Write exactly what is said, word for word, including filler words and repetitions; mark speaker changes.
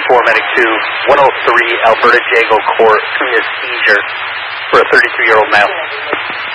Speaker 1: four, Medic two, one oh three Alberta Jago Court, showing a seizure for a thirty-two-year-old male.